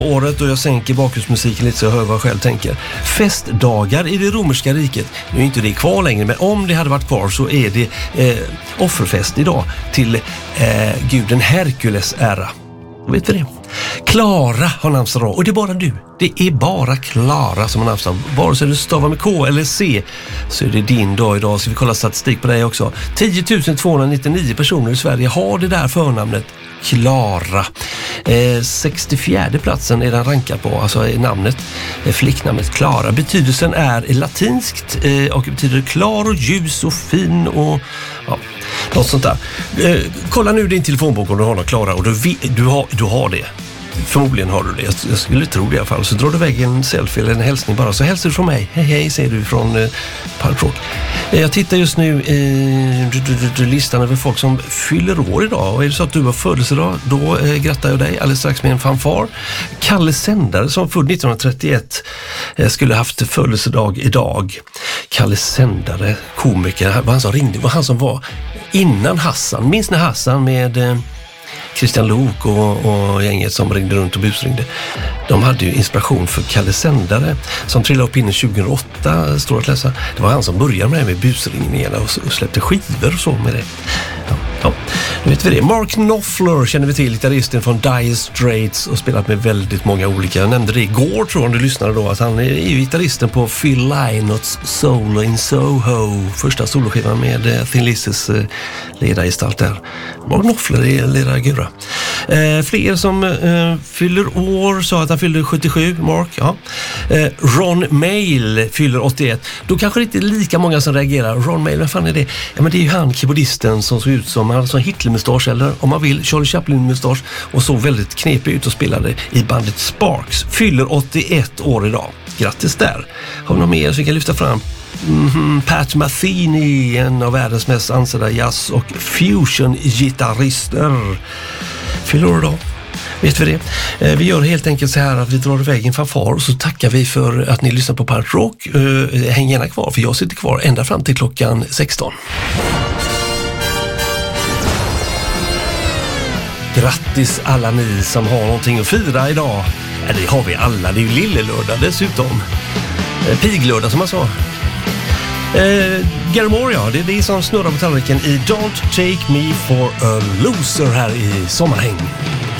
året och jag sänker bakgrundsmusiken lite så jag hör vad jag själv tänker. Festdagar i det romerska riket. Nu är inte det kvar längre, men om det hade varit kvar så är det offerfest idag till guden Herkules ära. Vet vi det? Klara har namnsdag och det är bara du. Det är bara Klara som har namnsdag. Vare sig du stavar med K eller C så är det din dag idag. Så vi kollar statistik på dig också. 10 299 personer i Sverige har det där förnamnet Klara. 64 platsen är den rankad på, alltså namnet, flicknamnet Klara. Betydelsen är latinskt och betyder klar och ljus och fin och ja, något sånt där. Kolla nu din telefonbok om du har något Klara och du har det. Förmodligen har du det. Jag skulle tro det i alla fall. Så drar du iväg en selfie eller en hälsning bara. Så hälsar du från mig. Hej hej, säger du från Punk Rock. Jag tittar just nu i listan över folk som fyller år idag. Och är det så att du har födelsedag, då grattar jag dig alldeles strax med en fanfar. Kalle Sändare som född 1931 skulle haft födelsedag idag. Kalle Sändare, komiker. Var han som ringde? Var han som var innan Hassan. Minns när Hassan med Christian Lok och gänget som ringde runt och busringde. De hade ju inspiration för Kalle Sändare som trillade upp in 2008, står att läsa. Det var han som började med busringningarna och släppte skivor och så med det. Ja, nu vet vi det. Mark Knopfler känner vi till, gitarristen från Dire Straits och spelat med väldigt många olika. Jag nämnde det igår tror jag om du lyssnade då att han är ju gitarristen på Phil Lynotts Soul in Soho, första soloskivan med Thin Lizzy's ledargestalt där. Mark Knopfler är ledargura. Fler som fyller år sa att han fyller 77, Mark. Ja. Ron Mail fyller 81. Då kanske det inte är lika många som reagerar. Ron Mail, vad fan är det? Ja, men det är ju han, keyboardisten som såg ut som alltså Hitler-mustasch eller om man vill Charlie Chaplin-mustasch och såg väldigt knepig ut och spelade i bandet Sparks. Fyller 81 år idag. Grattis där. Har vi någon mer som vi kan lyfta fram? Pat Metheny, en av världens mest ansedda jazz- och fusion-gitarrister. Fyller år idag. Vet vi det? Vi gör helt enkelt så här att vi drar iväg en fanfar och så tackar vi för att ni lyssnar på Punk Rock. Häng gärna kvar för jag sitter kvar ända fram till klockan 16. Grattis alla ni som har någonting att fira idag. Ja, det har vi alla. Det är ju lillelördag dessutom. Piglördag som man sa. Gary Moore, ja, det är det som snurrar på tallriken i Don't Take Me For A Loser här i Sommarhäng.